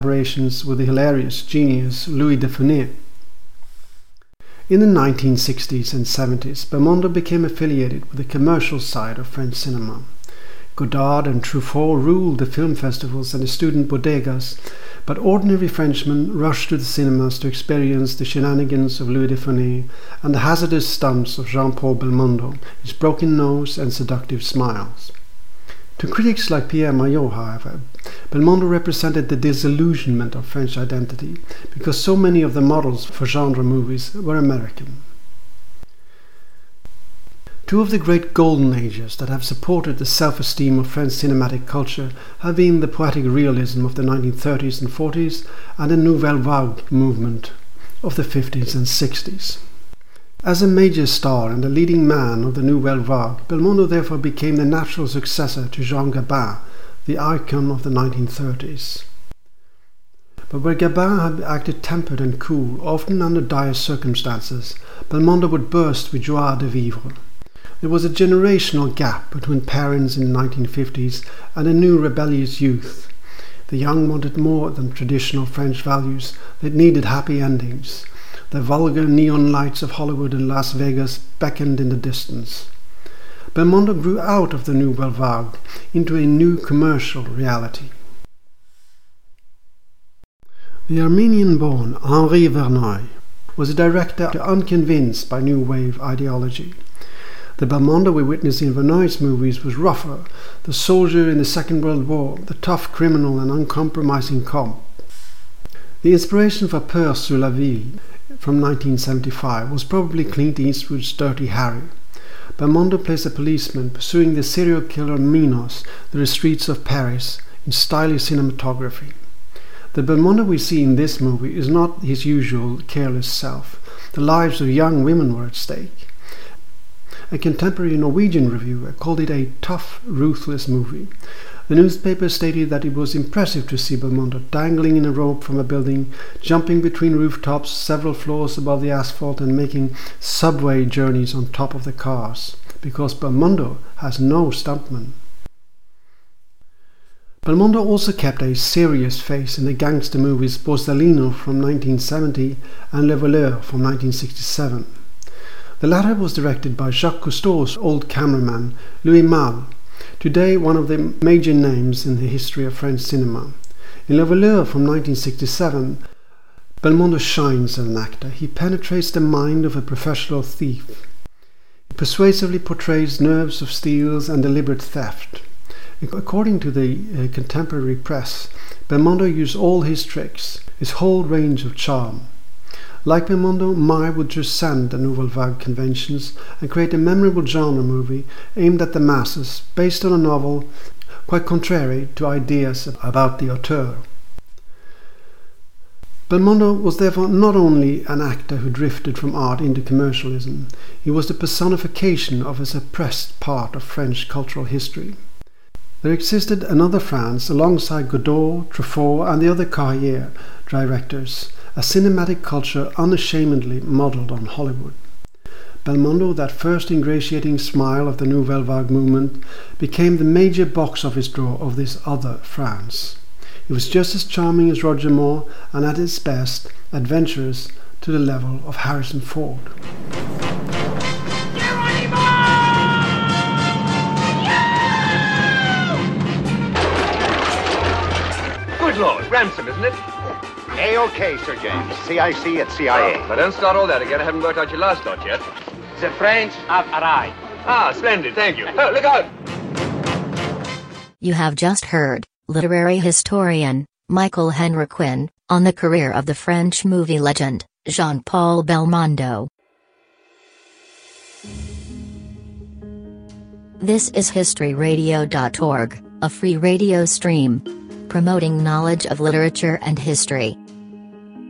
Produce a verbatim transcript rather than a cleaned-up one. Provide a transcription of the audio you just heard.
collaborations with the hilarious genius Louis de Funès. In the nineteen sixties and seventies, Belmondo became affiliated with the commercial side of French cinema. Godard and Truffaut ruled the film festivals and the student bodegas, but ordinary Frenchmen rushed to the cinemas to experience the shenanigans of Louis de Funès and the hazardous stunts of Jean-Paul Belmondo, his broken nose and seductive smiles. To critics like Pierre Maillot, however, Belmondo represented the disillusionment of French identity, because so many of the models for genre movies were American. Two of the great golden ages that have supported the self-esteem of French cinematic culture have been the poetic realism of the nineteen thirties and forties and the Nouvelle Vague movement of the fifties and sixties. As a major star and a leading man of the Nouvelle Vague, Belmondo therefore became the natural successor to Jean Gabin, the icon of the nineteen thirties. But where Gabin had acted tempered and cool, often under dire circumstances, Belmondo would burst with joie de vivre. There was a generational gap between parents in the nineteen fifties and a new rebellious youth. The young wanted more than traditional French values, they needed happy endings. The vulgar neon lights of Hollywood and Las Vegas beckoned in the distance. Belmondo grew out of the Nouvelle Vague into a new commercial reality. The Armenian-born Henri Verneuil was a director unconvinced by New Wave ideology. The Belmondo we witness in Verneuil's movies was rougher, the soldier in the Second World War, the tough criminal and uncompromising cop. The inspiration for Peur sur la ville from nineteen seventy-five was probably Clint Eastwood's Dirty Harry. Belmondo plays a policeman pursuing the serial killer Minos through the streets of Paris in stylish cinematography. The Belmondo we see in this movie is not his usual careless self. The lives of young women were at stake. A contemporary Norwegian reviewer called it a tough, ruthless movie. The newspaper stated that it was impressive to see Belmondo dangling in a rope from a building, jumping between rooftops several floors above the asphalt and making subway journeys on top of the cars, because Belmondo has no stuntman. Belmondo also kept a serious face in the gangster movies Borsalino from nineteen seventy and Le Voleur from nineteen sixty-seven. The latter was directed by Jacques Cousteau's old cameraman Louis Malle, today one of the major names in the history of French cinema. In Le Voleur from nineteen sixty-seven, Belmondo shines as an actor. He penetrates the mind of a professional thief. He persuasively portrays nerves of steel and deliberate theft. According to the uh, contemporary press, Belmondo used all his tricks, his whole range of charm. Like Belmondo, Maille would transcend the Nouvelle Vague conventions and create a memorable genre movie aimed at the masses, based on a novel quite contrary to ideas about the auteur. Belmondo was therefore not only an actor who drifted from art into commercialism, he was the personification of a suppressed part of French cultural history. There existed another France alongside Godard, Truffaut and the other Carrière directors, a cinematic culture unashamedly modelled on Hollywood. Belmondo, that first ingratiating smile of the Nouvelle Vague movement, became the major box office draw of this other France. He was just as charming as Roger Moore and at his best adventurous to the level of Harrison Ford. Good Lord, ransom, isn't it? A-OK, Sir James. C I C at C I A. Oh, but don't start all that again. I haven't worked out your last lot yet. The French have arrived. Ah, splendid. Thank you. Oh, look out! You have just heard literary historian Michael Henriquin on the career of the French movie legend Jean-Paul Belmondo. This is history radio dot org, a free radio stream promoting knowledge of literature and history.